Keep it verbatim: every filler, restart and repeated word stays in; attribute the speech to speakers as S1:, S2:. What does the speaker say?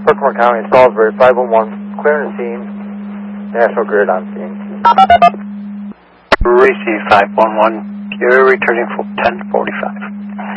S1: Herkimer County, Salisbury, five one one, clearing the scene, National Grid on scene.
S2: Receive five one one, you're returning for ten forty-five.